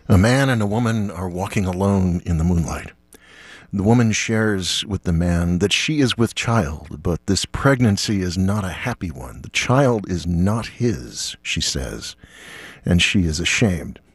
A man and a woman are walking alone in the moonlight. The woman shares with the man that she is with child, but this pregnancy is not a happy one. The child is not his, she says, and she is ashamed.